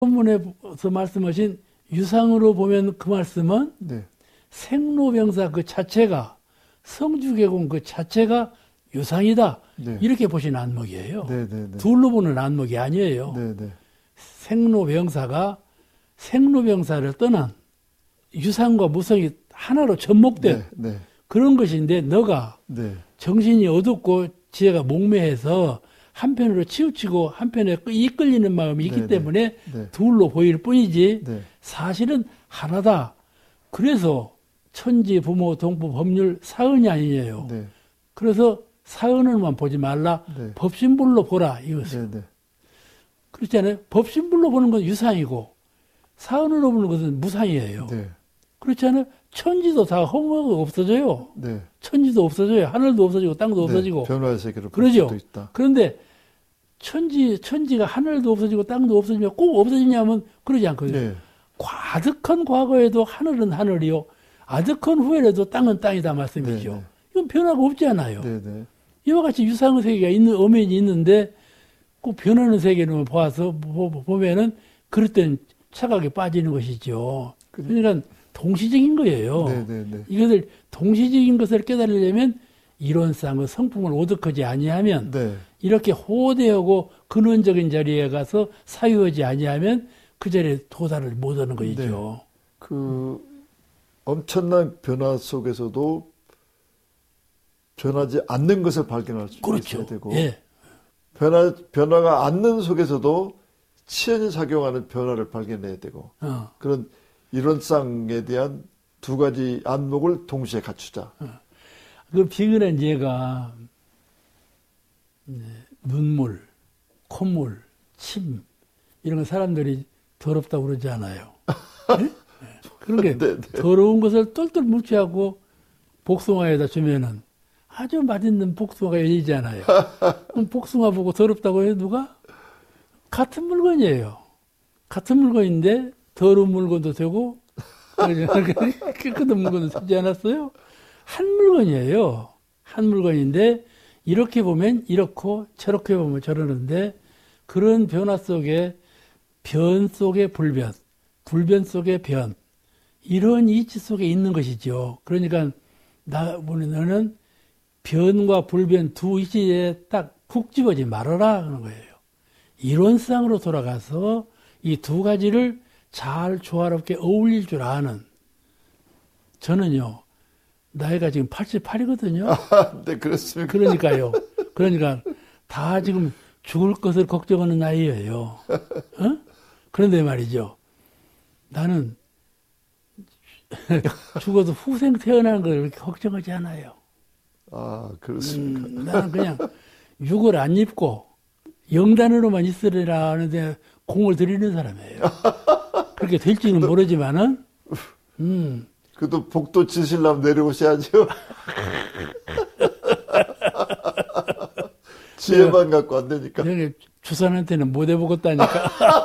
본문에서 말씀하신 유상으로 보면 그 말씀은 네. 생로병사 그 자체가 성주개공 그 자체가 유상이다. 네. 이렇게 보시는 안목이에요. 네, 네, 네. 둘로 보는 안목이 아니에요. 네, 네. 생로병사가 생로병사를 떠난 유상과 무성이 하나로 접목된 네, 네. 그런 것인데 너가 네. 정신이 어둡고 지혜가 목매해서 한편으로 치우치고 한편에 이끌리는 마음이 있기 네, 때문에 네. 둘로 보일 뿐이지 네. 사실은 하나다. 그래서 천지, 부모, 동부, 법률, 사은이 아니에요. 네. 그래서 사은을만 보지 말라. 네. 법신불로 보라. 이것을. 네, 네. 그렇잖아요. 법신불로 보는 건 유상이고 사은으로 보는 것은 무상이에요. 네. 그렇잖아요. 천지도 다 허무하고 없어져요. 네. 천지도 없어져요. 하늘도 없어지고 땅도 없어지고. 변화의 세계로 볼 그러죠. 수도 있다. 그런데 천지가 하늘도 없어지고 땅도 없어지면 꼭 없어지냐면 그러지 않거든요. 네. 아득한 과거에도 하늘은 하늘이요. 아득한 후에라도 땅은 땅이다 말씀이죠. 네, 네. 이건 변화가 없지 않아요. 네, 네. 이와 같이 유상의 세계가 있는 엄연히 있는데 꼭 변하는 세계를 보아서 보면은 그럴 땐 착각에 빠지는 것이죠. 그러니까 동시적인 거예요. 네, 네, 네. 이것을 동시적인 것을 깨달으려면 이론상의 성품을 오득하지 아니하면 네. 이렇게 호대하고 근원적인 자리에 가서 사유하지 아니하면 그 자리에 도달을 못하는 것이죠. 그 엄청난 변화 속에서도 변하지 않는 것을 발견할 수 그렇죠. 있어야 되고 예. 변화가 않는 속에서도 치연이 작용하는 변화를 발견해야 되고 그런 이론상에 대한 두 가지 안목을 동시에 갖추자. 그 비근한 예가 눈물, 콧물, 침 이런 거 사람들이 더럽다고 그러지 않아요. 네? 그런 게 네, 네. 더러운 것을 똘똘 뭉치하고 복숭아에다 주면은 아주 맛있는 복숭아가 열리잖아요. 그럼 복숭아 보고 더럽다고 해요, 누가? 같은 물건이에요. 같은 물건인데 더러운 물건도 되고 깨끗한 물건도 되지 않았어요? 한 물건이에요. 한 물건인데 이렇게 보면 이렇고 저렇게 보면 저러는데 그런 변화 속에 변 속의 불변, 불변 속의 변 이런 이치 속에 있는 것이죠. 그러니까 너는 변과 불변 두 이치에 딱 푹 집어지 말아라 하는 거예요. 이론상으로 돌아가서 이 두 가지를 잘 조화롭게 어울릴 줄 아는 저는요. 나이가 지금 88이거든요. 네, 그렇습니까? 그러니까요. 그러니까 다 지금 죽을 것을 걱정하는 나이예요. 어? 그런데 말이죠. 나는 죽어도 후생 태어나는 걸 그렇게 걱정하지 않아요. 아, 그렇습니까? 나는 그냥 육을 안 입고 영단으로만 있으리라 하는데 공을 들이는 사람이에요. 그렇게 될지는 모르지만은, 그래도 복도 지시려면 내려오셔야죠. 지혜만 갖고 안 되니까. 여기 주산한테는 못 해보겠다니까.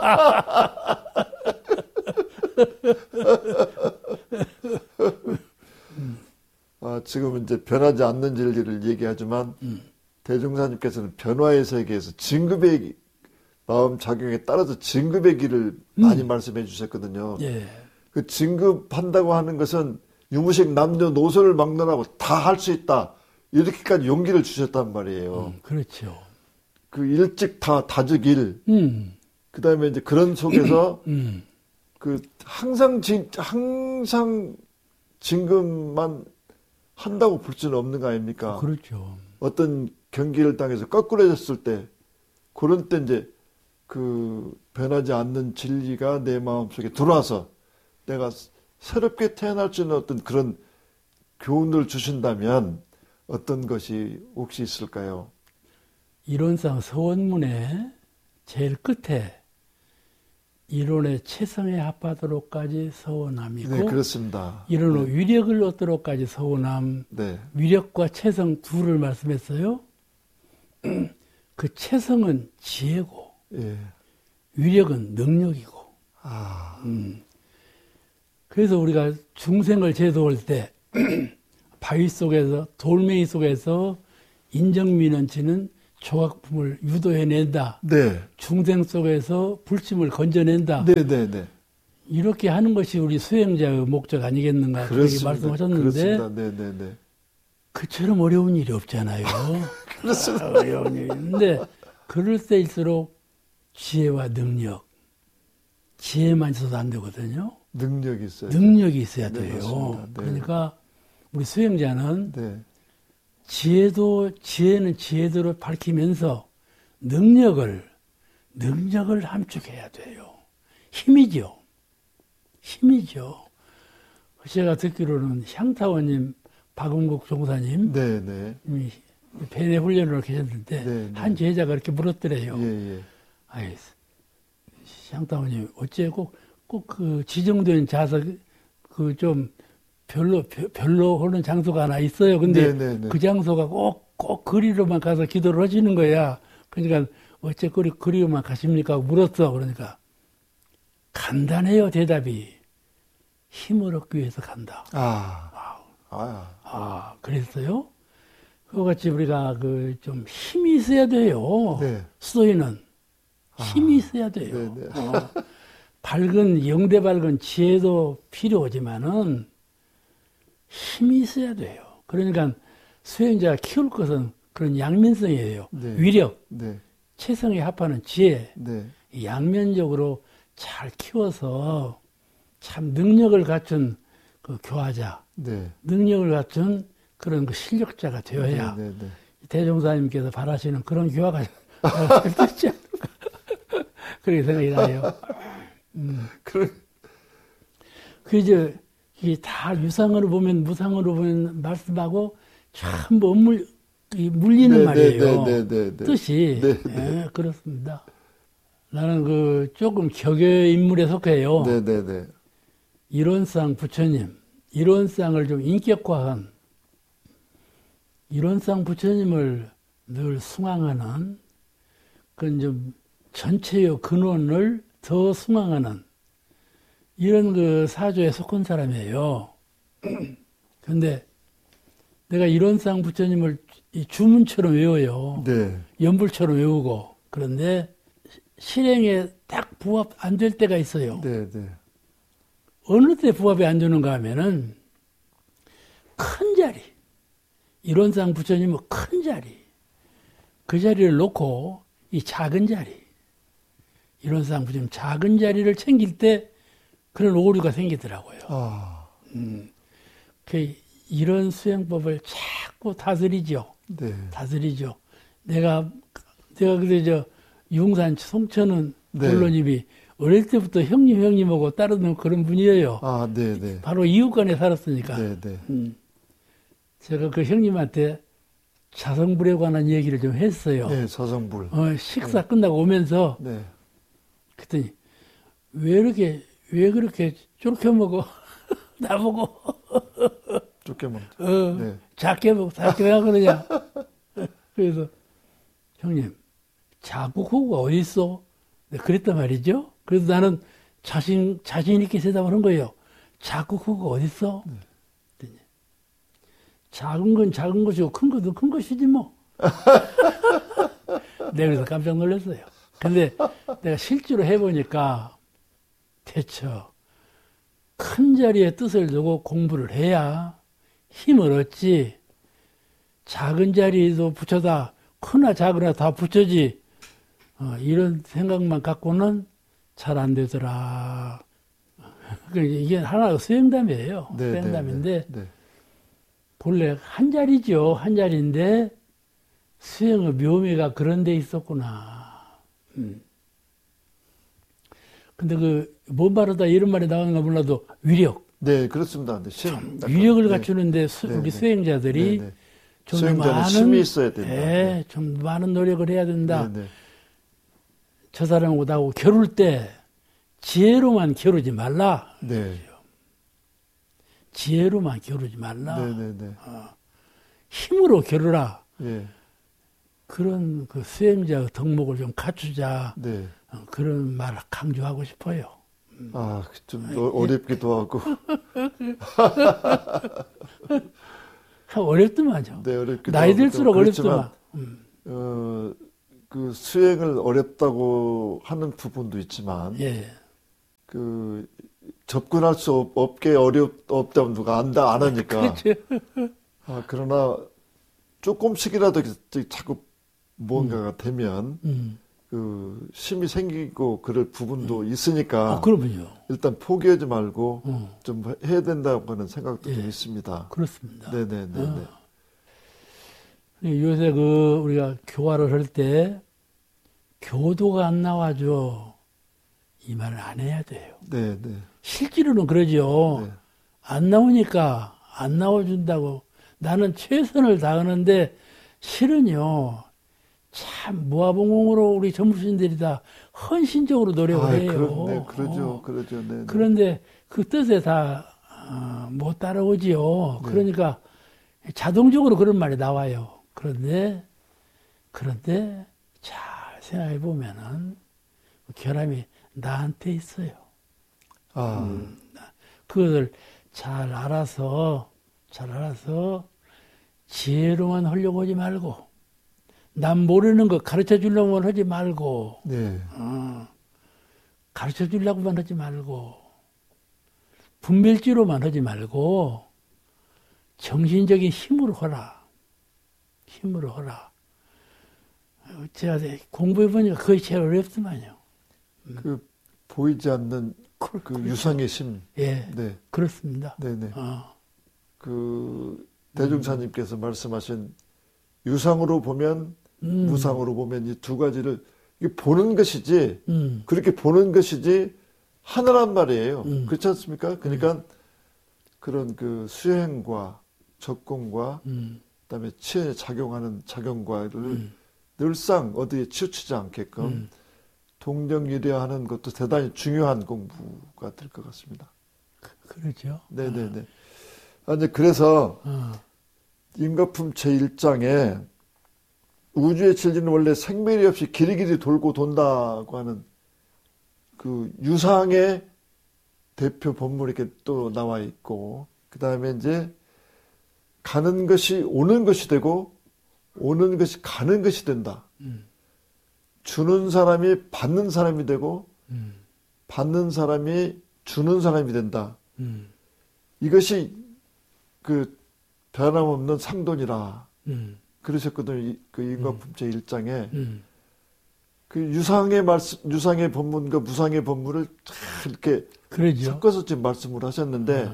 지금 이제 변하지 않는 진리를 얘기하지만, 대종사님께서는 변화의 세계에서 진급의 마음 작용에 따라서 진급의 길을 많이 말씀해 주셨거든요. 예. 그 진급한다고 하는 것은 유무식 남녀노소를 막론하고 다 할 수 있다. 이렇게까지 용기를 주셨단 말이에요. 그렇죠. 그 일찍 다 다득일. 그 다음에 이제 그런 속에서 그 항상 진급만 한다고 볼 수는 없는 거 아닙니까? 그렇죠. 어떤 경기를 당해서 거꾸러졌을 때 그런 때 이제 그 변하지 않는 진리가 내 마음속에 들어와서 내가 새롭게 태어날 수 있는 어떤 그런 교훈을 주신다면 어떤 것이 혹시 있을까요? 이론상 서원문의 제일 끝에 이론의 최성에 합하도록까지 서원함이고 네, 그렇습니다. 이론의 위력을 얻도록까지 서원함, 네. 위력과 최성 둘을 말씀했어요. 그 최성은 지혜고 예. 위력은 능력이고 그래서 우리가 중생을 제도할 때 바위 속에서 돌멩이 속에서 인정민원치는 조각품을 유도해낸다. 네. 중생 속에서 불침을 건져낸다. 네, 네, 네. 이렇게 하는 것이 우리 수행자의 목적 아니겠는가 그렇게 말씀하셨는데 그렇습니다. 네, 네, 네. 그처럼 어려운 일이 없잖아요. 그렇습니다. 어려운 일인데 그럴 때일수록 지혜와 능력, 지혜만 있어도 안 되거든요. 능력이 있어요. 능력이 있어야 네, 돼요. 맞습니다. 네. 그러니까 우리 수행자는 네. 지혜는 지혜대로 밝히면서 능력을 함축해야 돼요. 힘이죠. 제가 듣기로는 향타원님, 박은국 종사님, 네, 네. 벤의 훈련으로 계셨는데, 네, 네. 한 제자가 이렇게 물었더래요. 예, 예. 아이, 향타원님, 어째 꼭 그 지정된 자석, 그 좀 별로 하는 장소가 하나 있어요. 근데 네, 네, 네. 그 장소가 꼭 그리로만 가서 기도를 하시는 거야. 그러니까 어째 그리로만 가십니까? 하고 물었어. 그러니까 간단해요, 대답이. 힘을 얻기 위해서 간다. 그랬어요? 그와 같이 우리가 좀 힘이 있어야 돼요. 네. 수도인은 힘이 있어야 돼요. 네, 네. 영대 밝은 지혜도 필요하지만은 힘이 있어야 돼요. 그러니까 수행자가 키울 것은 그런 양면성이에요. 네. 위력, 네. 체성에 합하는 지혜, 네. 양면적으로 잘 키워서 참 능력을 갖춘 그 교화자, 네. 능력을 갖춘 그런 그 실력자가 되어야 네, 네, 네. 대종사님께서 바라시는 그런 교화가 되지 않을까. 그렇게 생각이 나요. 이게 다 유상으로 보면 무상으로 보면 말씀하고 전부 물리는 말이에요. 네. 뜻이. 네, 네, 그렇습니다. 나는 조금 격의 인물에 속해요. 네. 이론상 부처님, 이론상을 좀 인격화한 이론상 부처님을 늘 숭앙하는 그런 좀 전체의 근원을 더 숭앙하는 이런 그 사조에 속한 사람이에요. 그런데 내가 이론상 부처님을 주문처럼 외워요. 네. 연불처럼 외우고. 그런데 실행에 딱 부합 안 될 때가 있어요. 네. 어느 때 부합이 안 되는가 하면은 큰 자리. 이론상 부처님은 큰 자리. 그 자리를 놓고 이 작은 자리. 이론상 부처님 작은 자리를 챙길 때 그런 오류가 생기더라고요. 이런 수행법을 자꾸 다스리죠. 네. 다스리죠. 내가 그때 융산 송천은 본로님이 어릴 때부터 형님하고 따르는 그런 분이에요. 네. 바로 이웃간에 살았으니까. 네. 제가 그 형님한테 자성불에 관한 얘기를 좀 했어요. 네, 사성불. 식사 끝나고 오면서. 네. 그랬더니 왜 그렇게 쫄게 먹어? 나보고. 좁게 먹자. 네. 작게 그러냐? 그래서 형님 자국호가 어디 있어? 그랬단 말이죠. 그래서 나는 자신 있게 대답을 한 거예요. 자국호가 어디 있어? 작은 건 작은 것이고 큰 것도 큰 것이지 뭐. 내가 그래서 깜짝 놀랐어요. 근데 내가 실제로 해보니까 대처 큰 자리에 뜻을 두고 공부를 해야 힘을 얻지. 작은 자리도 붙여다 크나 작으나 다 붙여지. 이런 생각만 갖고는 잘 안 되더라. 이게 하나의 수행담이에요. 수행담인데 본래 한 자리죠. 한 자리인데 수행의 묘미가 그런 데 있었구나. 근데 뭔 말하다 이런 말이 나오는가 몰라도 위력. 네, 그렇습니다. 위력을 갖추는데 우리 수행자들이 좀 힘이 있어야 된다. 네, 좀 많은 노력을 해야 된다. 저 사람하고 나하고 겨룰 때 지혜로만 겨루지 말라. 지혜로만 겨루지 말라. 힘으로 겨루라. 그런 그 수행자의 덕목을 좀 갖추자. 그런 말을 강조하고 싶어요. 좀 어렵기도 하고. 어렵더만요. 네, 어렵기도 나이 들수록 어렵더만. 그 수행을 어렵다고 하는 부분도 있지만, 예. 그 접근할 수 없게 없다면 누가 안 하니까. 그렇죠. 그러나 조금씩이라도 자꾸 뭔가가 되면 그 힘이 생기고 그럴 부분도 있으니까. 그럼요. 일단 포기하지 말고 좀 해야 된다고 하는 생각도 좀 있습니다. 그렇습니다. 네네네. 요새 우리가 교화를 할 때 교도가 안 나와줘 이 말을 안 해야 돼요. 네네. 실제로는 그러죠. 네. 안 나오니까 안 나와준다고 나는 최선을 다하는데 실은요. 참 모아봉공으로 우리 전무신들이 다 헌신적으로 노력을 해요. 그러죠. 네네. 그런데 그 뜻에 다 못 따라오지요. 네. 그러니까 자동적으로 그런 말이 나와요. 그런데 잘 생각해 보면은 결함이 나한테 있어요. 그것을 잘 알아서 지혜로만 하려고 하지 말고 남 모르는 거 가르쳐 주려고만 하지 말고 네. 가르쳐 주려고만 하지 말고 분별지로만 하지 말고 정신적인 힘으로 하라. 제가 공부해 보니까 그게 제일 어렵더만요. 그 보이지 않는 그 그렇죠. 유상의 심. 예, 네. 그렇습니다. 네네. 그 대중사님께서 말씀하신 유상으로 보면 무상으로 보면 이 두 가지를 보는 것이지 그렇게 보는 것이지 하나란 말이에요. 그렇지 않습니까? 그러니까 그런 그 수행과 접근과 그다음에 치연에 작용하는 작용과를 늘상 어디에 치우치지 않게끔 동정이려하는 것도 대단히 중요한 공부가 될 것 같습니다. 그렇죠. 네네네. 이제 그래서 인과품 제1장에 우주의 진리는 원래 생멸이 없이 길이길이 돌고 돈다고 하는 그 유상의 대표 본문이 이렇게 또 나와 있고, 그 다음에 이제 가는 것이 오는 것이 되고 오는 것이 가는 것이 된다. 주는 사람이 받는 사람이 되고 받는 사람이 주는 사람이 된다. 이것이 그 변함없는 상돈이라 그러셨거든요. 그 인과품 제1장에 그 유상의 말씀, 유상의 본문과 무상의 본문을 잘 이렇게 그러죠. 섞어서 지금 말씀을 하셨는데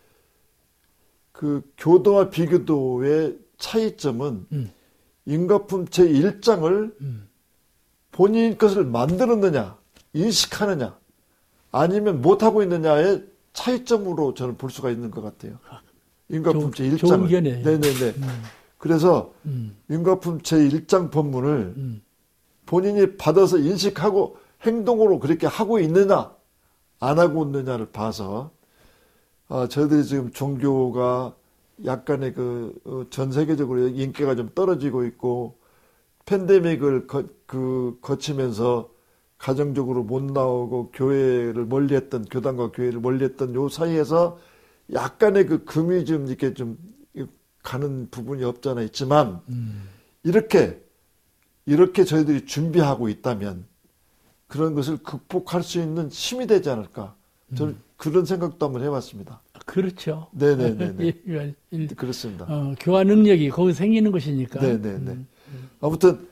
그 교도와 비교도의 차이점은 인과품 제1장을 본인 것을 만들었느냐, 인식하느냐, 아니면 못하고 있느냐의 차이점으로 저는 볼 수가 있는 것 같아요. 인과품 제1장을. 좋은 견해예요. 네네네. 그래서 인과품 제1장 본문을 본인이 받아서 인식하고 행동으로 그렇게 하고 있느냐, 안 하고 있느냐를 봐서 저희들이 지금 종교가 약간의 전 세계적으로 인기가 좀 떨어지고 있고 팬데믹을 거치면서 가정적으로 못 나오고 교회를 멀리했던 교단과 교회를 멀리했던 요 사이에서 약간의 그 금이 좀 이렇게 좀 가는 부분이 없잖아 있지만 이렇게 저희들이 준비하고 있다면 그런 것을 극복할 수 있는 힘이 되지 않을까. 저는 그런 생각도 한번 해봤습니다. 그렇죠. 네네네. 그렇습니다. 교화 능력이 거기 생기는 것이니까. 네네네. 아무튼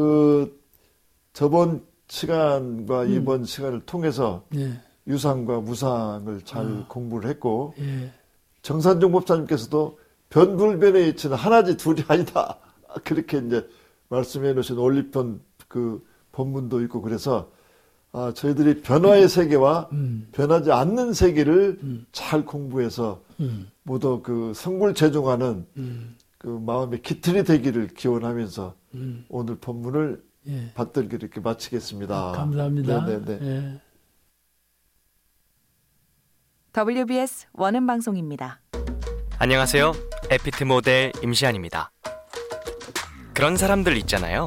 저번 시간과 이번 시간을 통해서 유상과 무상을 잘 공부를 했고 정산종 법사님께서도 변불변의 이치는 하나지 둘이 아니다. 그렇게 이제 말씀해 놓으신 올리편 그 본문도 있고 그래서 저희들이 변화의 세계와 변하지 않는 세계를 잘 공부해서 모두 그 성불재종하는 그 마음의 기틀이 되기를 기원하면서 오늘 본문을 받들기 이렇게 마치겠습니다. 감사합니다. 네네네. WBS 원음 방송입니다. 안녕하세요. 에피트 모델 임시안입니다. 그런 사람들 있잖아요.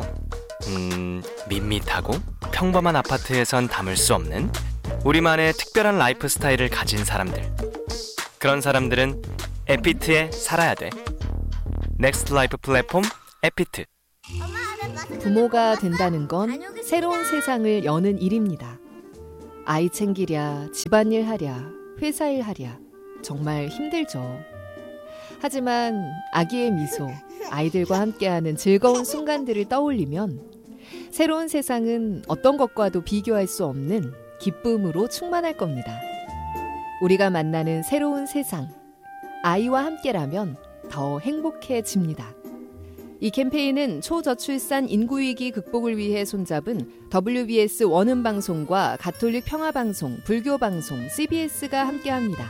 밋밋하고 평범한 아파트에선 담을 수 없는 우리만의 특별한 라이프 스타일을 가진 사람들. 그런 사람들은 에피트에 살아야 돼. 넥스트 라이프 플랫폼 에피트. 엄마, 나 부모가 된다는 건 새로운 세상을 여는 일입니다. 아이 챙기랴, 집안일 하랴, 회사일 하랴, 정말 힘들죠. 하지만 아기의 미소, 아이들과 함께하는 즐거운 순간들을 떠올리면 새로운 세상은 어떤 것과도 비교할 수 없는 기쁨으로 충만할 겁니다. 우리가 만나는 새로운 세상, 아이와 함께라면 더 행복해집니다. 이 캠페인은 초저출산 인구위기 극복을 위해 손잡은 WBS 원음방송과 가톨릭 평화방송, 불교방송, CBS가 함께합니다.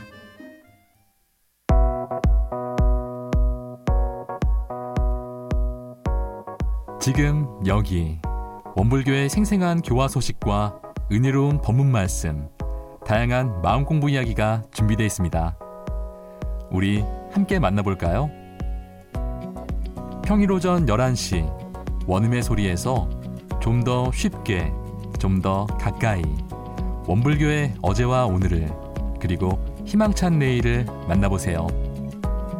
지금 여기 원불교의 생생한 교화 소식과 은혜로운 법문 말씀, 다양한 마음 공부 이야기가 준비되어 있습니다. 우리 함께 만나볼까요? 평일 오전 11시 원음의 소리에서 좀 더 쉽게, 좀 더 가까이 원불교의 어제와 오늘을, 그리고 희망찬 내일을 만나보세요.